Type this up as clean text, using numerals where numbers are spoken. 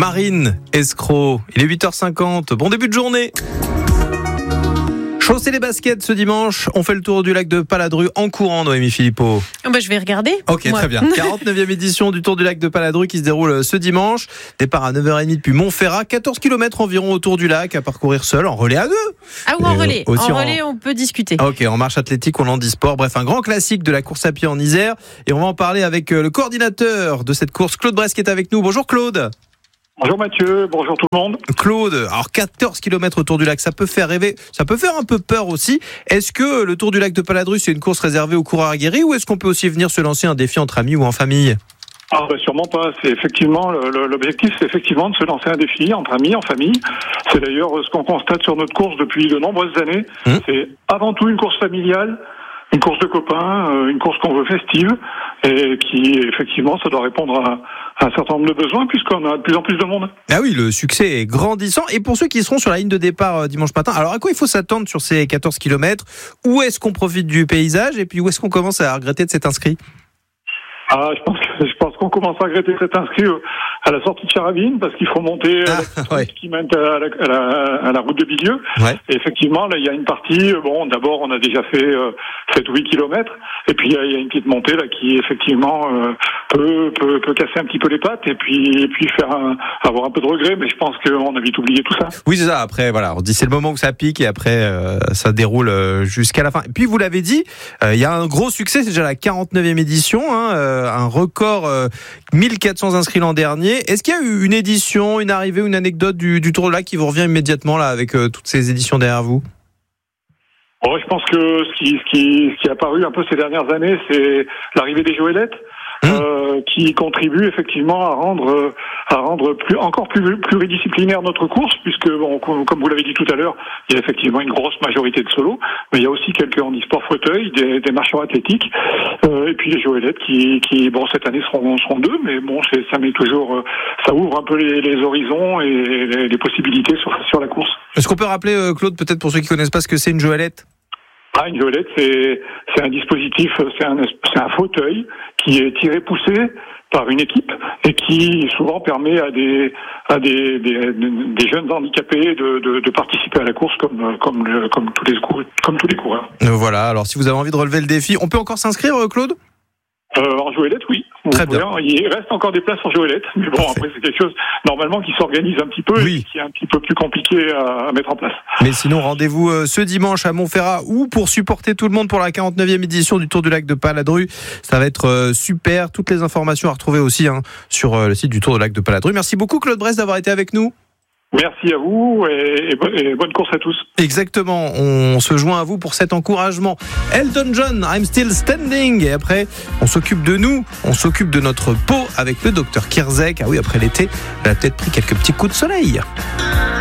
Marine Escroc. Il est 8h50. Bon début de journée. Chausser les baskets ce dimanche. On fait le tour du lac de Paladru en courant, Noémie Philippot. Je vais regarder. Ok, moi. Très bien. 49e édition du Tour du lac de Paladru qui se déroule ce dimanche. Départ à 9h30 depuis Montferrat. 14 km environ autour du lac à parcourir seul, en relais à deux. Ah ou en relais. Aussi en relais, on peut discuter. Ok, en marche athlétique ou en handisport. Bref, un grand classique de la course à pied en Isère. Et on va en parler avec le coordinateur de cette course, Claude Bresse, qui est avec nous. Bonjour Claude. Bonjour Mathieu, bonjour tout le monde. Claude, alors 14 km autour du lac, ça peut faire rêver, ça peut faire un peu peur aussi. Est-ce que le Tour du lac de Paladru, c'est une course réservée aux coureurs aguerris ou est-ce qu'on peut aussi venir se lancer un défi entre amis ou en famille ? Sûrement pas. C'est effectivement l'objectif, c'est effectivement de se lancer un défi entre amis, en famille. C'est d'ailleurs ce qu'on constate sur notre course depuis de nombreuses années. C'est avant tout une course familiale, une course de copains, une course qu'on veut festive et qui effectivement ça doit répondre à un certain nombre de besoins puisqu'on a de plus en plus de monde. Ah oui, le succès est grandissant. Et pour ceux qui seront sur la ligne de départ dimanche matin, alors à quoi il faut s'attendre sur ces 14 km ? Où est-ce qu'on profite du paysage et puis où est-ce qu'on commence à regretter de s'être inscrit ? Je pense qu'on commence à regretter d'être inscrit à la sortie de Charavine parce qu'il faut monter qui mène à la route de Bilieu. Ouais. Et effectivement, là, il y a une partie, d'abord, on a déjà fait 7 ou 8 kilomètres. Et puis, il y a une petite montée, là, qui, effectivement, peut casser un petit peu les pattes et puis avoir un peu de regret. Mais je pense qu'on a vite oublié tout ça. Oui, c'est ça. Après, voilà, on dit c'est le moment où ça pique et après, ça déroule jusqu'à la fin. Et puis, vous l'avez dit, il y a un gros succès. C'est déjà la 49e édition, un record 1400 inscrits l'an dernier. Est-ce qu'il y a eu une édition, une arrivée, une anecdote du Tour de lac qui vous revient immédiatement là avec toutes ces éditions derrière vous ? Je pense que ce qui est apparu un peu ces dernières années, c'est l'arrivée des Joëlettes. Qui contribue effectivement à rendre encore plus pluridisciplinaire notre course, puisque comme vous l'avez dit tout à l'heure, il y a effectivement une grosse majorité de solos, mais il y a aussi quelques handisports fauteuils, des marcheurs athlétiques, et puis les Joëlettes qui cette année seront deux, mais ça ouvre un peu les horizons et les possibilités sur la course. Est-ce qu'on peut rappeler, Claude, peut-être pour ceux qui connaissent pas ce que c'est une Joëlette ? Une Joëlette, c'est un dispositif, c'est un fauteuil qui est tiré-poussé par une équipe et qui souvent permet à des jeunes handicapés de participer à la course comme tous les coureurs. Voilà. Alors si vous avez envie de relever le défi, on peut encore s'inscrire, Claude ? En Joëlette, oui. Très bien. Il reste encore des places en Joëlette, mais après c'est quelque chose normalement qui s'organise un petit peu et qui est un petit peu plus compliqué à mettre en place. Mais sinon, rendez-vous ce dimanche à Montferrat ou pour supporter tout le monde pour la 49e édition du Tour du lac de Paladru. Ça va être super. Toutes les informations à retrouver aussi sur le site du Tour du lac de Paladru. Merci beaucoup Claude Bresse d'avoir été avec nous. Merci à vous et bonne course à tous. Exactement, on se joint à vous pour cet encouragement. Elton John, I'm Still Standing. Et après, on s'occupe de nous, on s'occupe de notre peau avec le docteur Kirzek. Ah oui, après l'été, elle a peut-être pris quelques petits coups de soleil.